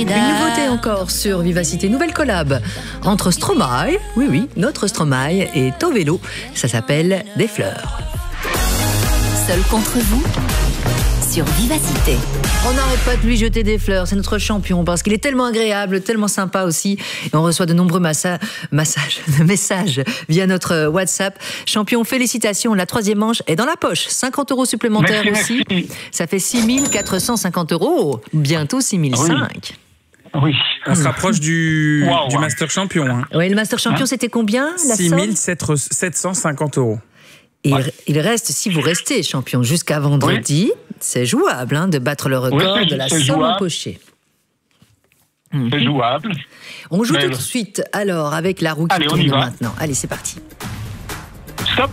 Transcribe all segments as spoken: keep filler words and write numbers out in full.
nouveauté encore sur Vivacité, nouvelle collab entre Stromae, oui oui, notre Stromae et Tovelo, ça s'appelle Des fleurs. Seul contre vous sur Vivacité. On n'arrête pas de lui jeter des fleurs, c'est notre champion parce qu'il est tellement agréable, tellement sympa aussi. Et on reçoit de nombreux massa- massages, messages via notre WhatsApp. Champion, félicitations, la troisième manche est dans la poche. cinquante euros supplémentaires merci, aussi. Merci. Ça fait six mille quatre cent cinquante euros, bientôt six mille cinq. Oui. oui. On se rapproche du, wow, du wow. Master Champion. Hein. Oui, le Master Champion, hein? C'était combien la six mille sept cent cinquante euros. Et ouais. il reste, si vous restez champion jusqu'à vendredi, oui. c'est jouable hein, de battre le record oui, de la somme empochée. C'est mmh. jouable. On joue Mais tout le... de suite alors avec la roue qui Allez, tourne maintenant. Allez, c'est parti. Stop.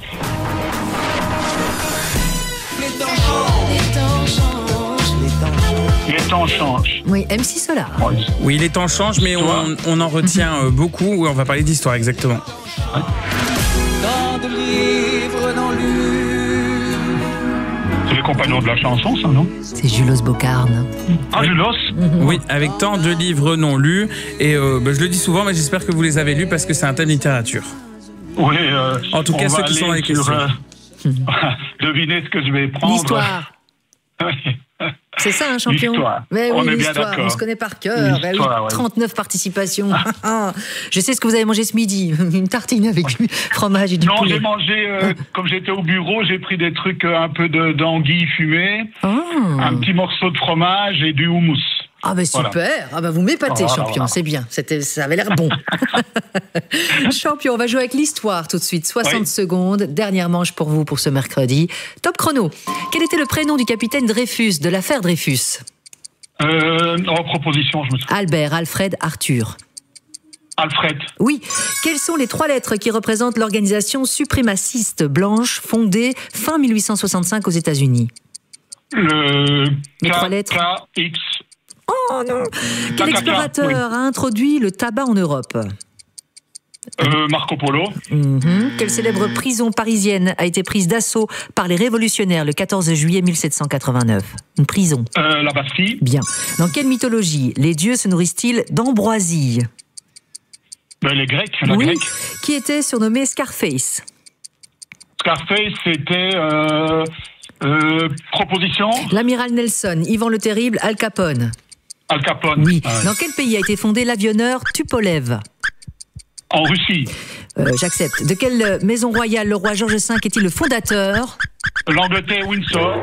Les temps changent. Les temps changent. Les temps changent. Les temps changent. Oui, M C Solar. Ouais. Oui, les temps changent, mais on, on en retient beaucoup. Oui, on va parler d'histoire, exactement. Ouais. Tant de livres non lus. C'est les compagnons de la chanson, ça, non? C'est Julos Bocarne. Ah, Julos? Mm-hmm. Oui, avec tant de livres non lus. Et euh, bah, je le dis souvent, mais j'espère que vous les avez lus parce que c'est un thème littérature. Oui. Euh, en tout cas, ceux qui sont dans les questions. Sur, euh, devinez ce que je vais prendre. L'histoire. C'est ça, un champion. L'histoire. Mais oui, on est bien l'histoire. d'accord. On se connaît par cœur. Ben oui, ouais. trente-neuf participations. Je sais ce que vous avez mangé ce midi. Une tartine avec du fromage et du non, poulet. Non, j'ai mangé, euh, comme j'étais au bureau, j'ai pris des trucs, euh, un peu de, d'anguille fumée, oh. un petit morceau de fromage et du houmous. Ah ben super, voilà. Ah ben vous m'épatez, voilà, champion, voilà. C'est bien, C'était, ça avait l'air bon. Champion, on va jouer avec l'histoire tout de suite, soixante oui. secondes, dernière manche pour vous pour ce mercredi. Top chrono, quel était le prénom du capitaine Dreyfus, de l'affaire Dreyfus? euh, En proposition, je me souviens. Albert, Alfred, Arthur. Alfred. Oui. Quelles sont les trois lettres qui représentent l'organisation suprémaciste blanche fondée fin mille huit cent soixante-cinq aux États-Unis? Le les K, trois lettres. K, X. Oh non. Quel explorateur oui. a introduit le tabac en Europe? euh, Marco Polo. Mm-hmm. Quelle célèbre prison parisienne a été prise d'assaut par les révolutionnaires le quatorze juillet mille sept cent quatre-vingt-neuf? Une prison. Euh, la Bastille. Bien. Dans quelle mythologie les dieux se nourrissent-ils d'ambroisie? Ben, les Grecs, la oui. Grecque. Qui était surnommé Scarface? Scarface, c'était... Euh, euh, proposition. L'amiral Nelson, Ivan le Terrible, Al Capone. Al Capone. Oui. Ah ouais. Dans quel pays a été fondé l'avionneur Tupolev? En Russie. Euh, j'accepte. De quelle maison royale le roi George cinq est-il le fondateur? L'Angleterre, Windsor.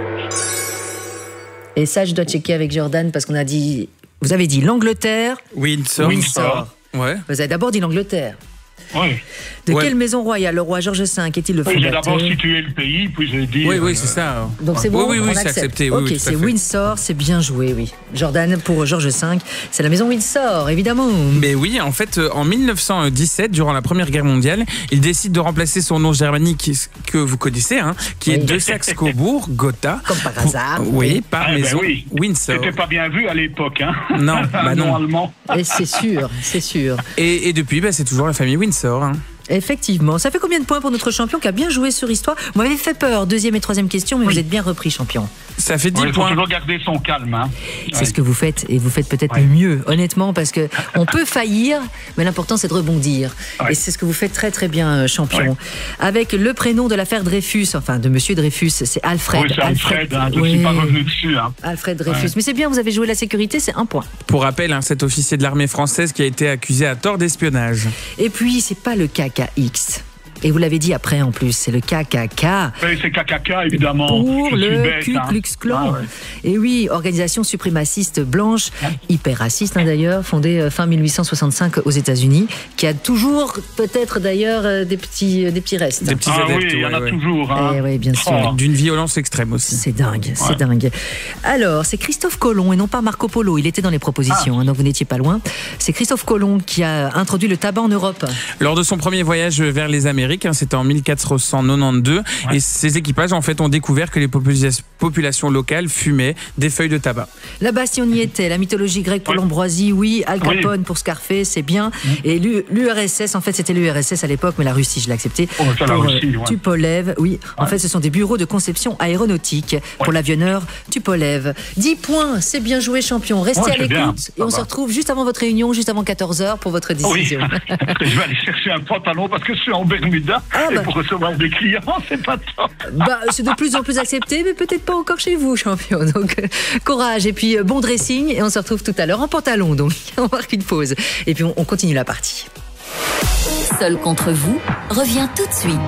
Et ça, je dois checker avec Jordan parce qu'on a dit... Vous avez dit l'Angleterre. Windsor. Windsor. Ouais. Vous avez d'abord dit l'Angleterre. Oui. De ouais. quelle maison royale le roi George cinq est-il le fondateur? Oui, j'ai d'abord situé le pays, puis j'ai dit... Oui, oui, euh, c'est ça. Donc c'est bon, oui, oui, oui, on c'est accepte. accepté. Ok, oui, oui, c'est Windsor, c'est bien joué, oui. Jordan, pour George cinq, c'est la maison Windsor, évidemment. Mais oui, en fait, en mille neuf cent dix-sept, durant la Première Guerre mondiale, il décide de remplacer son nom germanique, que vous connaissez, hein, qui oui. est de Saxe-Cobourg, Gotha. Comme par hasard. Oui, par ah, maison ben oui. Windsor. C'était pas bien vu à l'époque, hein. Non, bah non. allemand. Et c'est sûr, c'est sûr. Et, et depuis, bah, c'est toujours la famille Windsor, hein. Effectivement. Ça fait combien de points pour notre champion qui a bien joué sur Histoire? Vous m'avez fait peur, deuxième et troisième question, mais oui. vous êtes bien repris, champion. Ça fait dix ouais, points. Il faut toujours garder son calme. Hein. C'est ouais. ce que vous faites, et vous faites peut-être ouais. le mieux, honnêtement, parce que on peut faillir, mais l'important c'est de rebondir. Ouais. Et c'est ce que vous faites très très bien, champion. Ouais. Avec le prénom de l'affaire Dreyfus, enfin de Monsieur Dreyfus, c'est Alfred. Oui, c'est Alfred, Alfred hein, je ne ouais. suis pas revenu dessus. Hein. Alfred Dreyfus. Ouais. Mais c'est bien, vous avez joué la sécurité, c'est un point. Pour rappel, hein, cet officier de l'armée française qui a été accusé à tort d'espionnage. Et puis, c'est pas le K K X. Et vous l'avez dit après en plus, c'est le K K K. Oui, c'est K K K évidemment. Pour je le bête, Ku Klux Klan. Ah, ouais. Et oui, organisation suprémaciste blanche, hyper raciste hein, d'ailleurs, fondée fin mille huit cent soixante-cinq aux États-Unis, qui a toujours peut-être d'ailleurs des petits, des petits restes. Des petits ah adeptes, oui, il y en a ouais, toujours. Hein. Eh oui, bien sûr. Oh. D'une violence extrême aussi. C'est dingue, ouais. c'est dingue. Alors, c'est Christophe Colomb et non pas Marco Polo. Il était dans les propositions, ah. hein, donc vous n'étiez pas loin. C'est Christophe Colomb qui a introduit le tabac en Europe. Lors de son premier voyage vers les Amériques, d'Amérique. Hein, c'était en mille quatre cent quatre-vingt-douze. Ouais. Et ces équipages, en fait, ont découvert que les populations, populations locales fumaient des feuilles de tabac. Là-bas, si on y était, la mythologie grecque pour ouais. l'ambroisie, oui. Al Capone oui. pour Scarface, c'est bien. Mmh. Et l'U R S S, en fait, c'était l'U R S S à l'époque, mais la Russie, je l'ai accepté. Oh, pour, la Russie, ouais. Tupolev, oui. Ouais. En fait, ce sont des bureaux de conception aéronautique ouais. pour l'avionneur Tupolev. dix points, c'est bien joué, champion. Restez ouais, à l'écoute et on va. se retrouve juste avant votre réunion, juste avant quatorze heures pour votre décision. Oui. Je vais aller chercher un pantalon parce que je suis en Bermuda ah bah. et pour recevoir des clients, c'est pas top. Bah, c'est de plus en plus accepté, mais peut-être pas encore chez vous, champion. Donc, euh, courage et puis euh, bon dressing et on se retrouve tout à l'heure en pantalon. Donc, on marque une pause et puis on, on continue la partie. Seul contre vous revient tout de suite.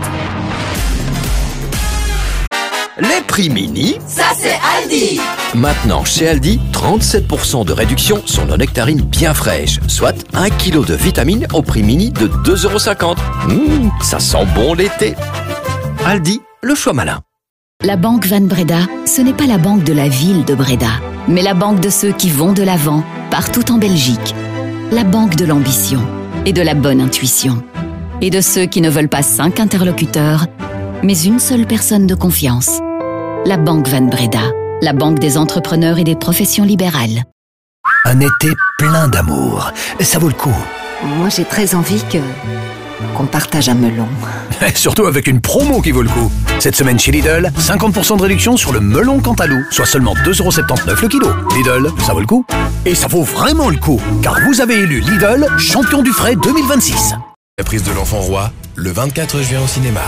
Les prix mini, ça c'est Aldi. Maintenant chez Aldi, trente-sept pour cent de réduction sur nos nectarines bien fraîches, soit un kilo de vitamines au prix mini de deux euros cinquante. Mmh, ça sent bon l'été. Aldi, le choix malin. La banque Van Breda, ce n'est pas la banque de la ville de Breda, mais la banque de ceux qui vont de l'avant, partout en Belgique. La banque de l'ambition et de la bonne intuition. Et de ceux qui ne veulent pas cinq interlocuteurs, mais une seule personne de confiance. La banque Van Breda, la banque des entrepreneurs et des professions libérales. Un été plein d'amour, ça vaut le coup. Moi j'ai très envie que qu'on partage un melon. Surtout avec une promo qui vaut le coup. Cette semaine chez Lidl, cinquante pour cent de réduction sur le melon Cantalou, soit seulement deux euros soixante-dix-neuf le kilo. Lidl, ça vaut le coup. Et ça vaut vraiment le coup, car vous avez élu Lidl champion du frais deux mille vingt-six. La prise de l'enfant roi, le vingt-quatre juin au cinéma.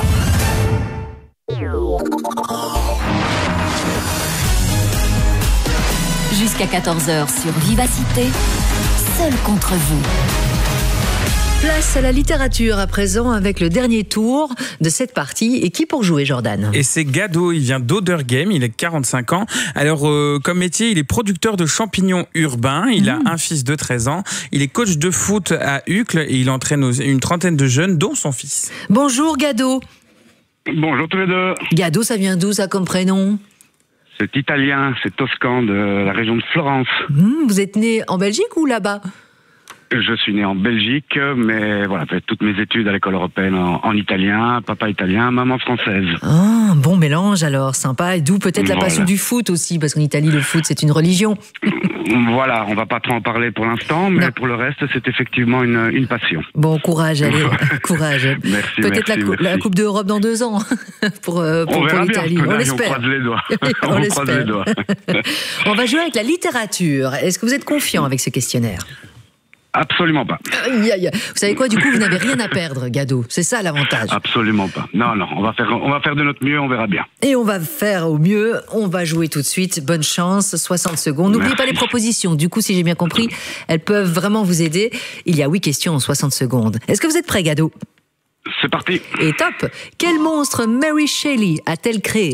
Jusqu'à quatorze heures sur Vivacité, seul contre vous. Place à la littérature à présent avec le dernier tour de cette partie. Et qui pour jouer, Jordan ? Et c'est Gado, il vient d'Oderghem, il a quarante-cinq ans. Alors, euh, comme métier, il est producteur de champignons urbains. Il mmh. a un fils de treize ans. Il est coach de foot à Uccle et il entraîne une trentaine de jeunes, dont son fils. Bonjour Gado. Bonjour tous les deux. Gado, ça vient d'où ça comme prénom ? C'est italien, c'est toscan de la région de Florence. Mmh, vous êtes né en Belgique ou là-bas ? Je suis né en Belgique, mais voilà, j'ai fait toutes mes études à l'école européenne en, en italien, papa italien, maman française. Ah, bon mélange alors, sympa. Et d'où peut-être la voilà. passion du foot aussi, parce qu'en Italie, le foot, c'est une religion. Voilà, on va pas trop en parler pour l'instant, mais non. pour le reste, c'est effectivement une, une passion. Bon, courage, allez, courage. Merci, peut-être merci, la, merci. la Coupe d'Europe dans deux ans, pour, euh, pour, on pour l'Italie. On, on l'espère. On croise les doigts. on on l'espère. croise les doigts. On va jouer avec la littérature. Est-ce que vous êtes confiant avec ce questionnaire ? Absolument pas. Aïe, aïe. Vous savez quoi, du coup, vous n'avez rien à perdre, Gado. C'est ça l'avantage. Absolument pas. Non, non, on va faire, on va faire de notre mieux, on verra bien. Et on va faire au mieux. On va jouer tout de suite. Bonne chance, soixante secondes. N'oubliez pas les propositions. Du coup, si j'ai bien compris, elles peuvent vraiment vous aider. Il y a huit questions en soixante secondes. Est-ce que vous êtes prêt, Gado ? C'est parti. Et top. Quel monstre Mary Shelley a-t-elle créé ?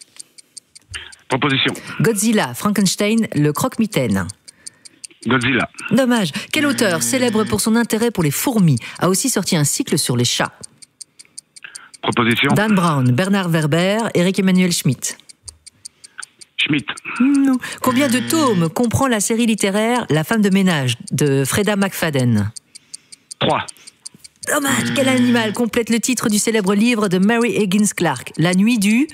Proposition. Godzilla, Frankenstein, le croque-mitaine. Godzilla. Dommage. Quel auteur, célèbre pour son intérêt pour les fourmis, a aussi sorti un cycle sur les chats ? Proposition. Dan Brown, Bernard Werber, Eric Emmanuel Schmitt. Schmitt. Non. Combien de tomes comprend la série littéraire La femme de ménage de Freda McFadden ? Trois. Dommage. Quel animal complète le titre du célèbre livre de Mary Higgins Clark, La nuit du...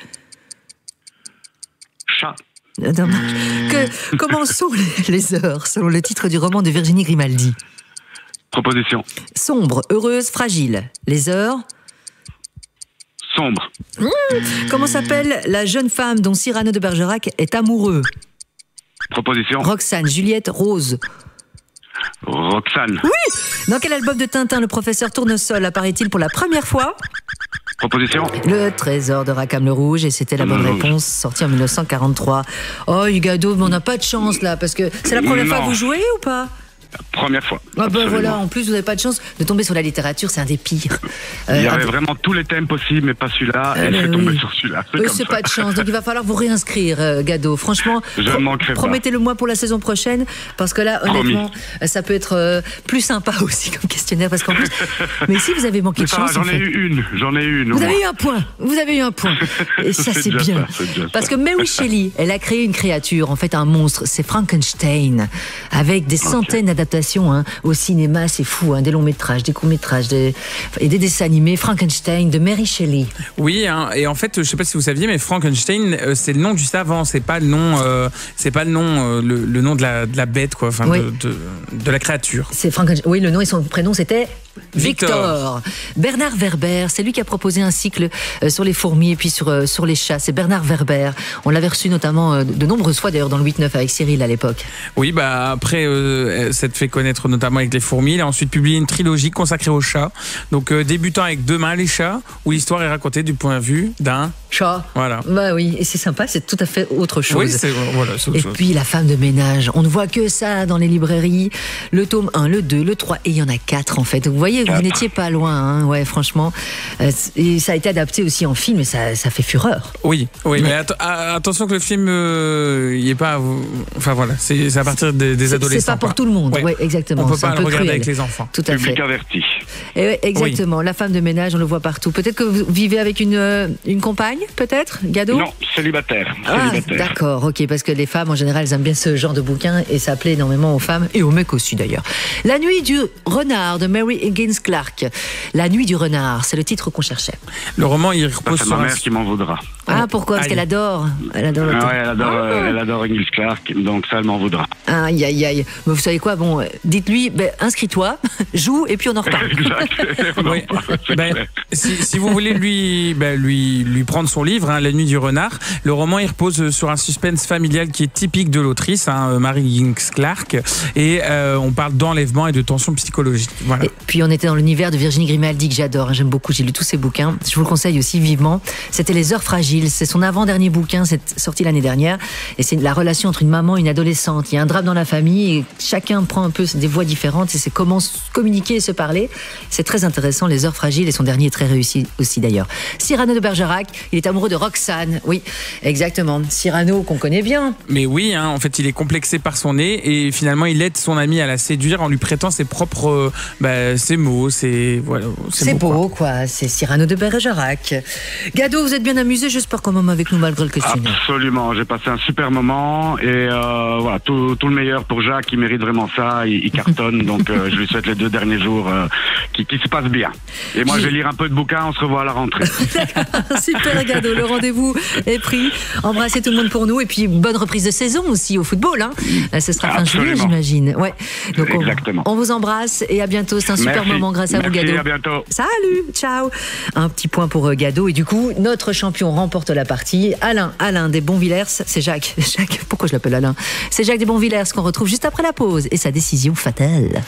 Chat. Dommage. Que, comment sont les, les heures, selon le titre du roman de Virginie Grimaldi ? Proposition. Sombre, heureuse, fragile. Les heures ? Sombre. Mmh. Comment s'appelle la jeune femme dont Cyrano de Bergerac est amoureux ? Proposition. Roxane, Juliette, Rose. Roxane. Oui. Dans quel album de Tintin le professeur Tournesol apparaît-il pour la première fois ? Proposition. Le trésor de Rackham le Rouge, et c'était la bonne réponse, sortie en mille neuf cent quarante-trois. Oh, Gado, mais on n'a pas de chance là, parce que c'est la première non. fois que vous jouez ou pas ? Première fois. Ah ben voilà, en plus vous n'avez pas de chance de tomber sur la littérature, c'est un des pires. Euh, il y avait vraiment tous les thèmes possibles, mais pas celui-là. Elle s'est tombée sur celui-là. C'est, euh, c'est pas de chance, donc il va falloir vous réinscrire, euh, Gado. Franchement, je ne manquerai pas. Promettez-le-moi pour la saison prochaine, parce que là, honnêtement, Promis. ça peut être euh, plus sympa aussi comme questionnaire, parce qu'en plus, mais si vous avez manqué de ça, chance, j'en en ai fait, eu une, j'en ai eu une. Vous avez eu un point, vous avez eu un point, et ça c'est, c'est bien, ça, c'est parce que Mary Shelley, elle a créé une créature, en fait un monstre, c'est Frankenstein, avec des centaines okay. adaptations hein, au cinéma, c'est fou, hein, des longs métrages, des courts métrages, des... et des dessins animés. Frankenstein de Mary Shelley. Oui, hein, et en fait, je sais pas si vous saviez, mais Frankenstein, euh, c'est le nom du savant, c'est pas le nom, euh, c'est pas le nom, euh, le, le nom de la, de la bête, quoi, enfin, oui. de, de, de la créature. C'est Frankenstein. Oui, le nom et son prénom c'était Victor. Victor. Bernard Werber, c'est lui qui a proposé un cycle euh, sur les fourmis et puis sur euh, sur les chats. C'est Bernard Werber. On l'avait reçu notamment euh, de nombreuses fois d'ailleurs dans le huit neuf avec Cyril à l'époque. Oui, bah après, euh, s'être fait connaître notamment avec les fourmis. Il a ensuite publié une trilogie consacrée aux chats. Donc euh, débutant avec Demain les chats, où l'histoire est racontée du point de vue d'un chat. Voilà. Bah oui, et c'est sympa, c'est tout à fait autre chose. Oui, c'est voilà. C'est autre et chose. puis la femme de ménage, on ne voit que ça dans les librairies. Le tome un, le deux, le trois, et il y en a quatre en fait. Vous voyez, vous n'étiez pas loin, hein, ouais, franchement. Euh, et ça a été adapté aussi en film, et ça, ça fait fureur. Oui, oui, mais, mais att- attention que le film, il euh, est pas, enfin voilà, c'est, c'est à partir des, des adolescents. C'est pas pour tout le monde, ouais, ouais exactement. On peut c'est pas un le peu regarder cruel. avec les enfants. Tout à Public fait. averti. Et ouais, exactement. Oui. La femme de ménage, on le voit partout. Peut-être que vous vivez avec une euh, une compagne, peut-être, Gado ? Non, célibataire. Ah, célibataire. D'accord, ok, parce que les femmes en général, elles aiment bien ce genre de bouquin et ça plaît énormément aux femmes et aux mecs aussi d'ailleurs. La nuit du renard de Mary Higgins Clark. La nuit du renard, c'est le titre qu'on cherchait. Le roman, il repose c'est sur ma un... mère qui m'en voudra. Ah, pourquoi ? Parce Aïe. qu'elle adore. Elle adore. Ah ouais, elle adore, Ah. euh, elle adore Higgins Clark, donc ça, elle m'en voudra. Aïe, aïe, aïe. Mais vous savez quoi ? Bon, euh, dites-lui, ben, inscris-toi, joue et puis on en reparle. Exact. On en Oui. parle, c'est Ben, clair. si, si vous voulez lui, ben, lui, lui prendre son livre, hein, La nuit du renard, le roman il repose sur un suspense familial qui est typique de l'autrice, hein, Mary Higgins Clark, et euh, on parle d'enlèvement et de tension psychologique. Voilà. Et puis on était dans l'univers de Virginie Grimaldi que j'adore, hein, j'aime beaucoup, j'ai lu tous ses bouquins, je vous le conseille aussi vivement. C'était Les Heures fragiles, c'est son avant-dernier bouquin, c'est sorti l'année dernière, et c'est la relation entre une maman et une adolescente. Il y a un drame dans la famille et chacun prend un peu des voies différentes et c'est comment se communiquer et se parler. C'est très intéressant, Les Heures fragiles, et son dernier est très réussi aussi d'ailleurs. Cyrano de Bergerac, il est amoureux de Roxane, oui, exactement. Cyrano qu'on connaît bien. Mais oui, hein, en fait, il est complexé par son nez et finalement, il aide son ami à la séduire en lui prêtant ses propres, euh, bah, ses mots, ses voilà. ses C'est mots, beau, quoi. quoi. C'est Cyrano de Bergerac. Gado, vous êtes bien amusé, j'espère quand même avec nous malgré le questionnaire. Absolument, j'ai passé un super moment et euh, voilà, tout, tout le meilleur pour Jacques, il mérite vraiment ça, il, il cartonne, donc euh, je lui souhaite les deux derniers jours euh, qui, qui se passent bien. Et moi, je vais lire un peu de bouquins, on se revoit à la rentrée. Super Gado, le rendez-vous est pris. Embrassez tout le monde pour nous et puis bonne reprise de saison aussi au football. Hein. Ce sera fin juillet, j'imagine. Ouais. Donc on, Exactement. On vous embrasse et à bientôt. C'est un super Merci. moment grâce à Merci, vous, Gado. à bientôt. Salut, ciao. Un petit point pour euh, Gado et du coup, notre champion remporte la partie. Alain, Alain des Bonvillers, c'est Jacques. Jacques, pourquoi je l'appelle Alain ? C'est Jacques des Bonvillers qu'on retrouve juste après la pause et sa décision fatale.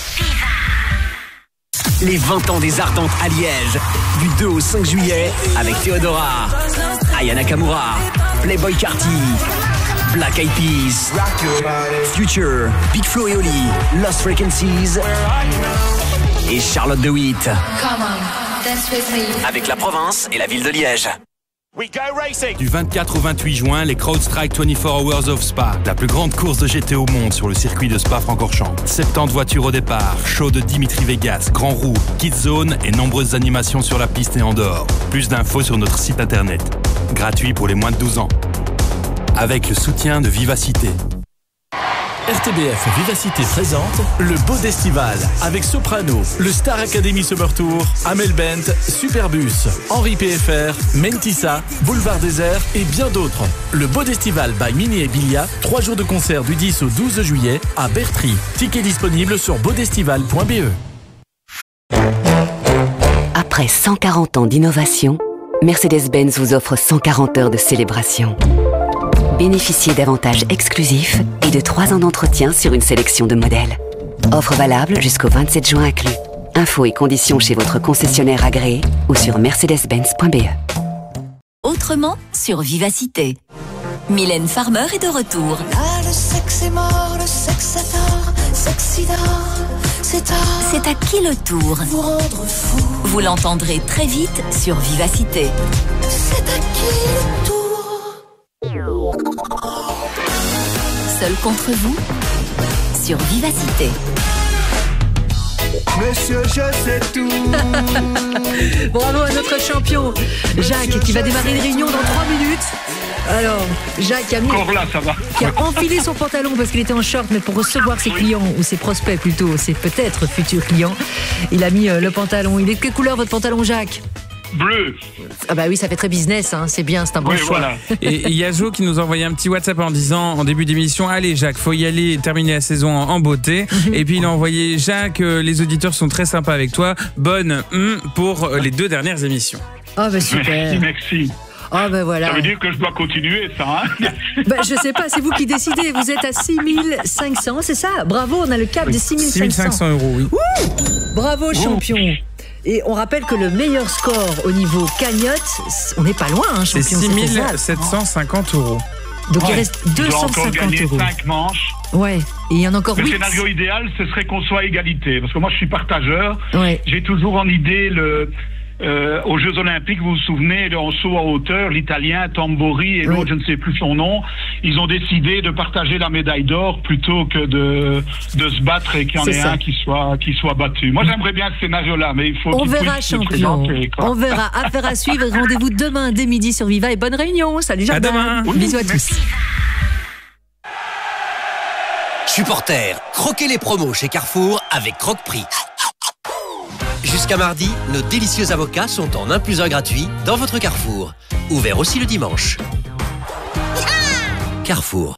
Les vingt ans des Ardentes à Liège, du deux au cinq juillet, avec Théodora, Aya Nakamura, Playboy Carti, Black Eyed Peas, Future, Big Flo et Oli, Lost Frequencies et Charlotte de Witt. Avec la province et la ville de Liège. Du vingt-quatre au vingt-huit juin, les CrowdStrike vingt-quatre Hours of Spa, la plus grande course de G T au monde sur le circuit de Spa-Francorchamps. soixante-dix voitures au départ, show de Dimitri Vegas, Grand Roue, Kids Zone et nombreuses animations sur la piste et en dehors. Plus d'infos sur notre site internet. Gratuit pour les moins de douze ans. Avec le soutien de Vivacité. R T B F Vivacité présente le Bodestival avec Soprano, le Star Academy Summer Tour, Amel Bent, Superbus, Henri P F R, Mentissa, Boulevard Désert et bien d'autres. Le Bodestival by Mini et Bilia, trois jours de concert du dix au douze juillet à Bertry. Tickets disponibles sur bodestival point b e. Après cent quarante ans d'innovation, Mercedes-Benz vous offre cent quarante heures de célébration. Bénéficiez d'avantages exclusifs et de trois ans d'entretien sur une sélection de modèles. Offre valable jusqu'au vingt-sept juin inclus. Infos et conditions chez votre concessionnaire agréé ou sur mercedes benz point b e. Autrement, sur Vivacité. Mylène Farmer est de retour. Là, le sexe est mort, le sexe a tort, sexida, c'est tard. C'est à qui le tour ? Vous rendre fou. Vous l'entendrez très vite sur Vivacité. C'est à qui le tour ? Seul contre vous, sur Vivacité. Monsieur, je sais tout. Bravo à notre champion, Jacques, qui va démarrer une réunion dans trois minutes. Alors, Jacques a mis, Encore là, ça va. qui a enfilé son pantalon parce qu'il était en short, mais pour recevoir ses clients, ou ses prospects plutôt, ses peut-être futurs clients, il a mis euh, le pantalon. Il est de quelle couleur votre pantalon, Jacques? Bleu. Ah bah oui, ça fait très business, hein. C'est bien, c'est un bon Oui, choix. voilà. Et il y a Jo qui nous a envoyé un petit WhatsApp en disant en début d'émission, allez Jacques, faut y aller, terminer la saison en, en beauté. Et puis il a envoyé Jacques, euh, les auditeurs sont très sympas avec toi. Bonne hum, pour euh, les deux dernières émissions. Ah bah super. Merci, merci. Ah ben voilà. Ça veut dire que je dois continuer, ça, hein? Ben, je sais pas, c'est vous qui décidez. Vous êtes à six mille cinq cents, c'est ça? Bravo, on a le cap des six mille cinq cents. six mille cinq cents euros, oui. Ouh, bravo, champion. Et on rappelle que le meilleur score au niveau cagnotte, on n'est pas loin, hein, champion. C'est six mille sept cent cinquante euros. Donc ouais. il reste deux cent cinquante euros. Je dois encore gagner cinq manches. Ouais, et il y en a encore huit. Le huit. scénario idéal, ce serait qu'on soit à égalité. Parce que moi, je suis partageur. Ouais. J'ai toujours en idée le... Euh, aux Jeux Olympiques, vous vous souvenez, en saut en hauteur, l'Italien Tambori et l'autre, oui. je ne sais plus son nom, ils ont décidé de partager la médaille d'or plutôt que de de se battre et qu'il y en ait ça. un qui soit qui soit battu. Moi, j'aimerais bien ce scénario-là, mais il faut. On verra, champion. On verra. Affaire à suivre. Rendez-vous demain dès midi sur Viva et bonne réunion. Salut Jardin. À demain. Oui, bisous à tous. Supporters, croquez les promos chez Carrefour avec Croque-Prix. Jusqu'à mardi, nos délicieux avocats sont en un plus un gratuit dans votre Carrefour. Ouvert aussi le dimanche. Carrefour.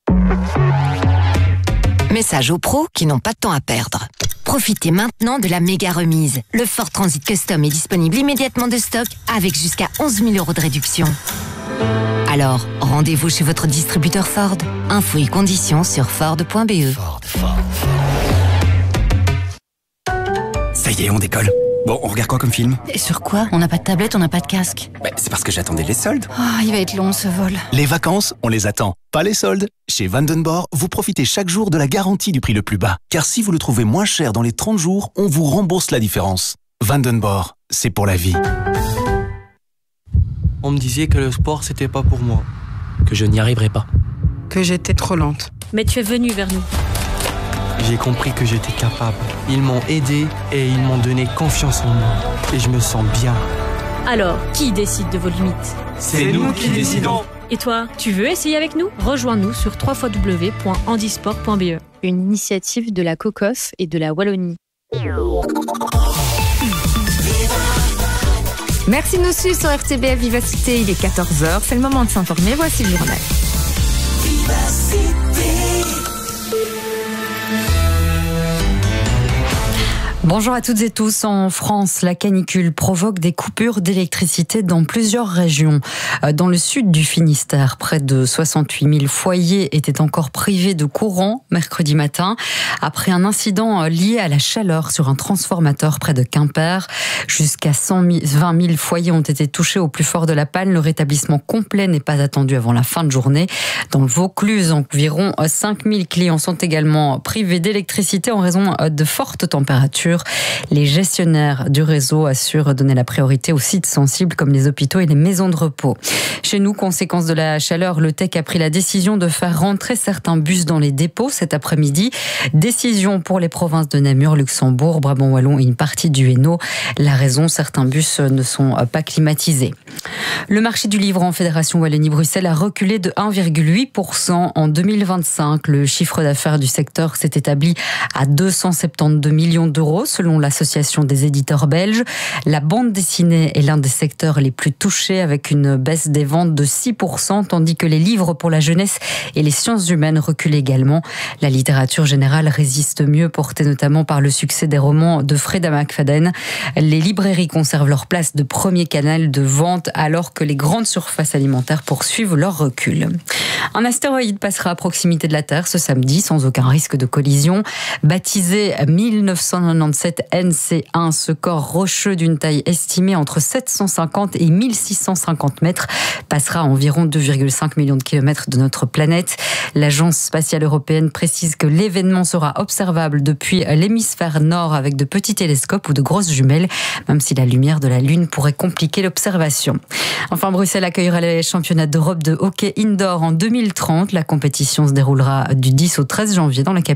Message aux pros qui n'ont pas de temps à perdre. Profitez maintenant de la méga remise. Le Ford Transit Custom est disponible immédiatement de stock avec jusqu'à onze mille euros de réduction. Alors, rendez-vous chez votre distributeur Ford. Infos et conditions sur ford point b e. Ford, Ford, Ford. Ça y est, on décolle. Bon, on regarde quoi comme film? Et sur quoi? On n'a pas de tablette, on n'a pas de casque. Bah, c'est parce que j'attendais les soldes. Oh, il va être long ce vol. Les vacances, on les attend. Pas les soldes. Chez Vandenborg, vous profitez chaque jour de la garantie du prix le plus bas. Car si vous le trouvez moins cher dans les trente jours, on vous rembourse la différence. Vandenborg, c'est pour la vie. On me disait que le sport, c'était pas pour moi. Que je n'y arriverais pas. Que j'étais trop lente. Mais tu es venu vers nous. J'ai compris que j'étais capable. Ils m'ont aidé et ils m'ont donné confiance en moi. Et je me sens bien. Alors, qui décide de vos limites? C'est nous qui décidons. Et toi, tu veux essayer avec nous? Rejoins-nous sur w w w point handisport point b e. Une initiative de la COCOF et de la Wallonie. Merci de nous suivre sur R T B F Vivacité. Il est quatorze heures. C'est le moment de s'informer. Voici le journal. Bonjour à toutes et tous. En France, la canicule provoque des coupures d'électricité dans plusieurs régions. Dans le sud du Finistère, près de soixante-huit mille foyers étaient encore privés de courant mercredi matin après un incident lié à la chaleur sur un transformateur près de Quimper. Jusqu'à vingt mille foyers ont été touchés au plus fort de la panne. Le rétablissement complet n'est pas attendu avant la fin de journée. Dans le Vaucluse, environ cinq mille clients sont également privés d'électricité en raison de fortes températures. Les gestionnaires du réseau assurent donner la priorité aux sites sensibles comme les hôpitaux et les maisons de repos. Chez nous, conséquence de la chaleur, le T E C a pris la décision de faire rentrer certains bus dans les dépôts cet après-midi. Décision pour les provinces de Namur, Luxembourg, Brabant-Wallon et une partie du Hainaut. La raison, certains bus ne sont pas climatisés. Le marché du livre en Fédération Wallonie-Bruxelles a reculé de un virgule huit pour cent en deux mille vingt-cinq. Le chiffre d'affaires du secteur s'est établi à deux cent soixante-douze millions d'euros selon l'association des éditeurs belges. La bande dessinée est l'un des secteurs les plus touchés avec une baisse des ventes de six pour cent, tandis que les livres pour la jeunesse et les sciences humaines reculent également. La littérature générale résiste mieux, portée notamment par le succès des romans de Freda McFadden. Les librairies conservent leur place de premier canal de vente alors que les grandes surfaces alimentaires poursuivent leur recul. Un astéroïde passera à proximité de la Terre ce samedi sans aucun risque de collision. Baptisé mille neuf cent quatre-vingt-dix-sept N C un, ce corps rocheux d'une taille estimée entre sept cent cinquante et mille six cent cinquante mètres passera à environ deux virgule cinq millions de kilomètres de notre planète. L'Agence spatiale européenne précise que l'événement sera observable depuis l'hémisphère nord avec de petits télescopes ou de grosses jumelles, même si la lumière de la Lune pourrait compliquer l'observation. Enfin, Bruxelles accueillera les championnats d'Europe de hockey indoor en deux mille trente. La compétition se déroulera du dix au treize janvier dans la capitale.